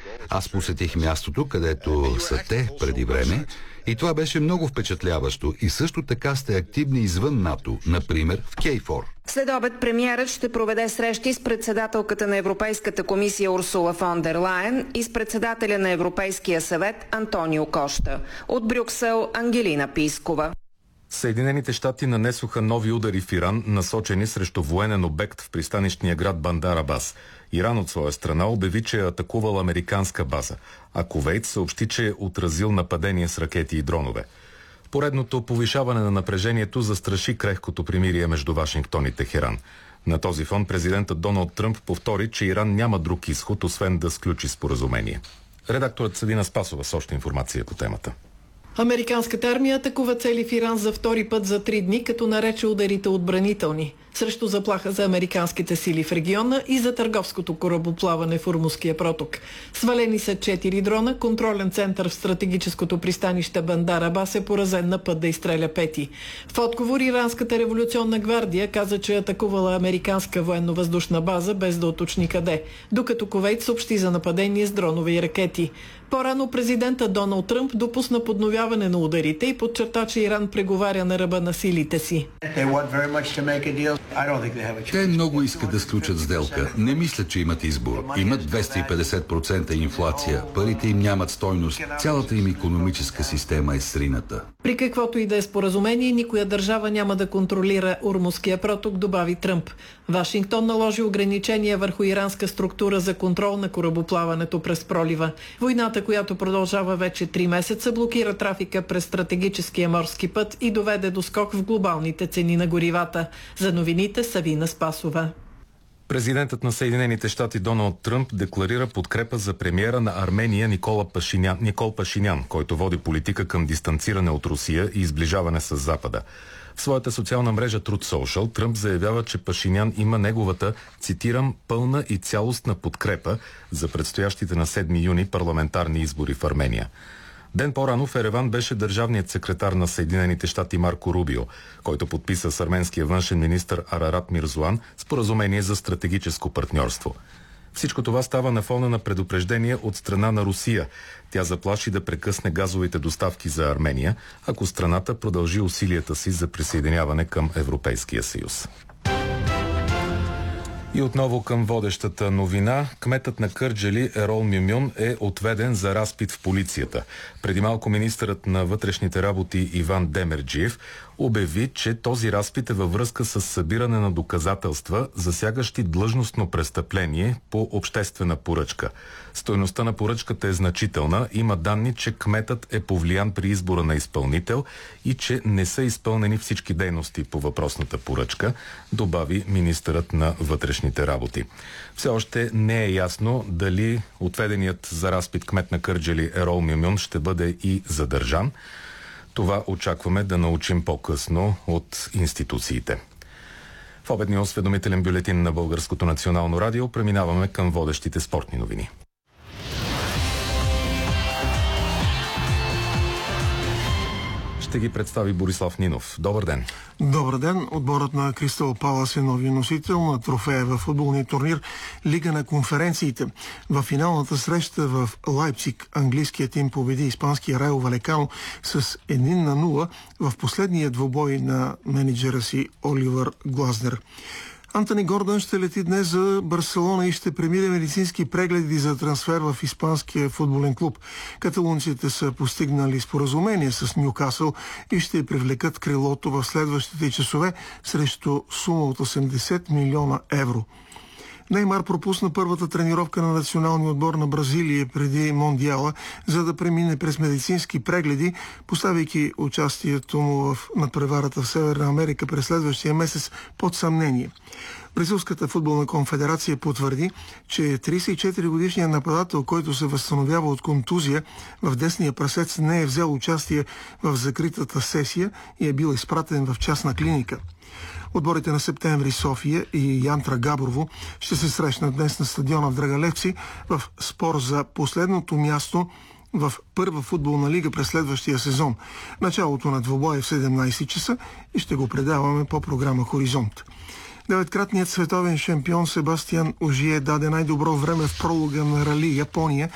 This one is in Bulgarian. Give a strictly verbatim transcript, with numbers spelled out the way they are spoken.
Аз посетих мястото, където са те преди време, и това беше много впечатляващо. И също така сте активни извън НАТО, например в Кейфор. След обед премиерът ще проведе срещи с председателката на Европейската комисия Урсула фон дер Лайен и с председателя на Европейския съвет Антонио Кошта. От Брюксел Ангелина Пискова. Съединените щати нанесоха нови удари в Иран, насочени срещу военен обект в пристанищния град Бандар Абас. Иран от своя страна обяви, че е атакувал американска база, а Кувейт съобщи, че е отразил нападение с ракети и дронове. Поредното повишаване на напрежението застраши крехкото примирие между Вашингтон и Техеран. На този фон президентът Доналд Тръмп повтори, че Иран няма друг изход, освен да сключи споразумение. Редакторът Съдина Спасова с още информация по темата. Американската армия атакува цели в Иран за втори път за три дни, като нарече ударите отбранителни, срещу заплаха за американските сили в региона и за търговското корабоплаване в Ормузския проток. Свалени са четири дрона, контролен център в стратегическото пристанище Бандар Абас е поразен на път да изстреля пети. В отговор Иранската революционна гвардия каза, че е атакувала американска военно-въздушна база, без да уточни къде, докато Кувейт съобщи за нападение с дронове и ракети. По-рано президента Доналд Тръмп допусна подновяване на ударите и подчерта, че Иран преговаря на ръба на силите си. Те много искат да сключат сделка. Не мислят, че имат избор. Имат двеста и петдесет процента инфлация. Парите им нямат стойност. Цялата им икономическа система е срината. При каквото и да е споразумение, никоя държава няма да контролира Ормузския проток, добави Тръмп. Вашингтон наложи ограничения върху иранска структура за контрол на корабоплаването през пролива. Войната, която продължава вече три месеца, блокира трафика през стратегическия морски път и доведе до скок в глобалните цени на горивата. За новините Савина Спасова. Президентът на Съединените щати Доналд Тръмп декларира подкрепа за премиера на Армения Никола Пашинян, Никол Пашинян, който води политика към дистанциране от Русия и изближаване с Запада. В своята социална мрежа Truth Social Тръмп заявява, че Пашинян има неговата, цитирам, пълна и цялостна подкрепа за предстоящите на седми юни парламентарни избори в Армения. Ден по-рано в Ереван беше държавният секретар на Съединените щати Марко Рубио, който подписа с арменския външен министър Арарат Мирзоан споразумение за стратегическо партньорство. Всичко това става на фона на предупреждение от страна на Русия. Тя заплаши да прекъсне газовите доставки за Армения, ако страната продължи усилията си за присъединяване към Европейския съюз. И отново към водещата новина. Кметът на Кърджали Ерол Мюмюн е отведен за разпит в полицията. Преди малко министърът на вътрешните работи Иван Демерджиев обяви, че този разпит е във връзка с събиране на доказателства, засягащи длъжностно престъпление по обществена поръчка. Стойността на поръчката е значителна. Има данни, че кметът е повлиян при избора на изпълнител и че не са изпълнени всички дейности по въпросната поръчка, добави министърът на вътрешните работи. Все още не е ясно дали отведеният за разпит кмет на Кърджали Ерол Мюмюн ще бъде и задържан. Това очакваме да научим по-късно от институциите. В обедния осведомителен бюлетин на Българското национално радио преминаваме към водещите спортни новини. Ще ги представи Борислав Нинов. Добър ден! Добър ден! Отборът на Кристал Палас е нови носител на трофея в футболния турнир Лига на конференциите. В финалната среща в Лайпциг английският тим победи испанския Райо Валекано с едно на нула в последния двубой на менеджера си Оливър Глазнер. Антони Гордън ще лети днес за Барселона и ще премине медицински прегледи за трансфер в испанския футболен клуб. Каталунците са постигнали споразумение с Нюкасъл и ще привлекат крилото в следващите часове срещу сума от осемдесет милиона евро. Неймар пропусна първата тренировка на националния отбор на Бразилия преди Мондиала, за да премине през медицински прегледи, поставяйки участието му в надпреварата в Северна Америка през следващия месец под съмнение. Бразилската футболна конфедерация потвърди, че тридесет и четири годишният нападател, който се възстановява от контузия в десния прасец, не е взел участие в закритата сесия и е бил изпратен в частна клиника. Отборите на Септември София и Янтра Габрово ще се срещнат днес на стадиона в Драгалевци в спор за последното място в първа футболна лига през следващия сезон. Началото на двубоя е в седемнайсет часа и ще го предаваме по програма Хоризонт. Деветкратният световен шампион Себастиан Ожие даде най-добро време в пролога на Рали Япония